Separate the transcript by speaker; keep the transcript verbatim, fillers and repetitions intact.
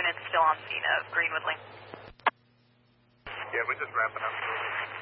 Speaker 1: units still on scene of Greenwood Link.
Speaker 2: Yeah, we're just wrapping up.